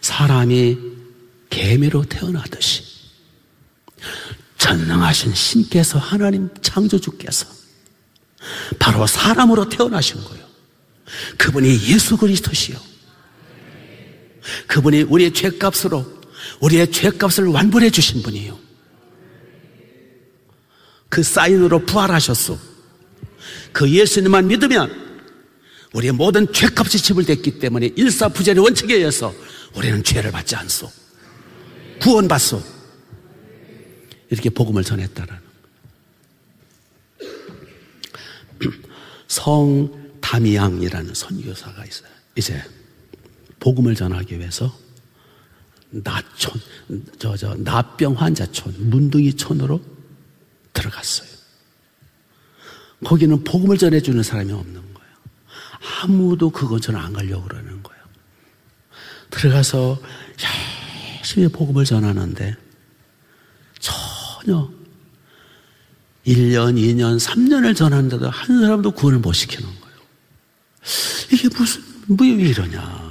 사람이 개미로 태어나듯이 전능하신 신께서, 하나님 창조주께서 바로 사람으로 태어나신 거예요. 그분이 예수 그리스도시요, 그분이 우리의 죄값을 완불해 주신 분이에요. 그 사인으로 부활하셨소. 그 예수님만 믿으면 우리의 모든 죄값이 지불됐기 때문에 일사부재의 원칙에 의해서 우리는 죄를 받지 않소, 구원받소. 이렇게 복음을 전했다라는. 성다미양이라는 선교사가 있어요. 이제 복음을 전하기 위해서 나병 환자촌, 문둥이촌으로 들어갔어요. 거기는 복음을 전해주는 사람이 없는 거예요. 아무도 그 근처는 안 가려고 그러는 거예요. 들어가서 열심히 복음을 전하는데 전혀 1년, 2년, 3년을 전하는데도 한 사람도 구원을 못 시키는 거예요. 이게 왜 이러냐.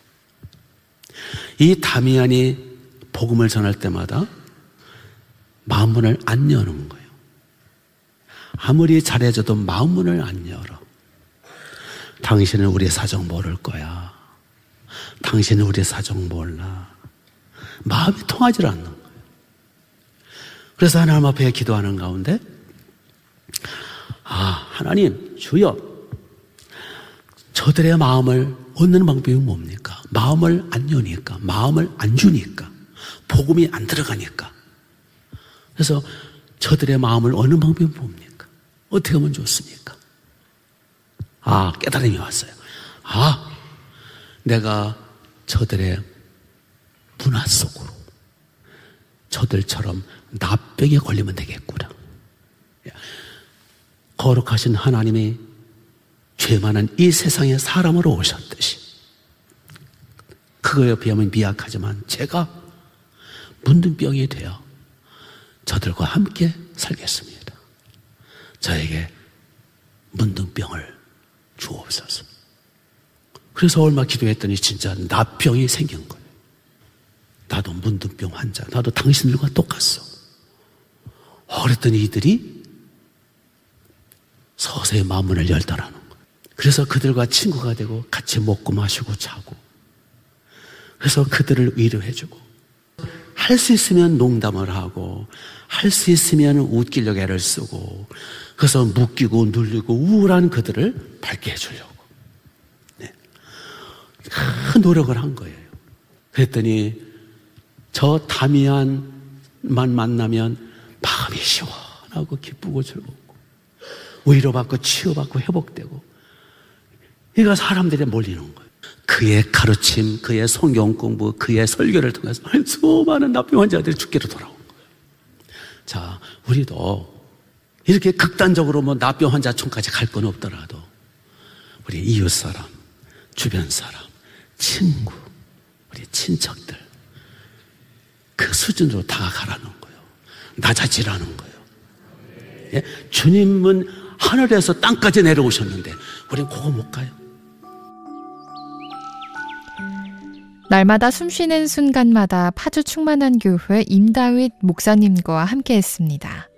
이 다미안이 복음을 전할 때마다 마음문을 안 여는 거예요. 아무리 잘해줘도 마음문을 안 열어. 당신은 우리의 사정 모를 거야. 당신은 우리의 사정 몰라. 마음이 통하지 않는 거예요. 그래서 하나님 앞에 기도하는 가운데, 하나님, 주여, 저들의 마음을 얻는 방법이 뭡니까? 마음을 안 여니까, 마음을 안 주니까, 복음이 안 들어가니까. 그래서 저들의 마음을 얻는 방법이 뭡니까? 어떻게 하면 좋습니까? 깨달음이 왔어요. 내가 저들의 문화 속으로 저들처럼 나병에 걸리면 되겠구나. 거룩하신 하나님이 죄 많은 이 세상에 사람으로 오셨듯이, 그거에 비하면 미약하지만 제가 문둥병이 되어 저들과 함께 살겠습니다. 저에게 문둥병을 주옵소서. 그래서 얼마 기도했더니 진짜 나병이 생긴 거예요. 나도 문둥병 환자, 나도 당신들과 똑같소. 그랬더니 이들이 서서히 마음문을 열더라는 거예요. 그래서 그들과 친구가 되고 같이 먹고 마시고 자고, 그래서 그들을 위로해주고, 할 수 있으면 농담을 하고, 할 수 있으면 웃기려고 애를 쓰고, 그래서 묶이고 눌리고 우울한 그들을 밝게 해주려고 큰 노력을 한 거예요. 그랬더니 저 다미안만 만나면 마음이 시원하고 기쁘고 즐겁고 위로받고 치유받고 회복되고, 그러니까 사람들이 몰리는 거예요. 그의 가르침, 그의 성경 공부, 그의 설교를 통해서 수많은 나병 환자들이 죽기로 돌아온 거예요. 자, 우리도 이렇게 극단적으로 나병 환자촌까지 갈 건 없더라도 우리 이웃 사람, 주변 사람, 친구, 우리 친척들, 그 수준으로 다가가라는 거예요. 낮아지라는 거예요. 예? 주님은 하늘에서 땅까지 내려오셨는데 우리는 그거 못 가요. 날마다 숨쉬는 순간마다 파주 충만한 교회 임다윗 목사님과 함께했습니다.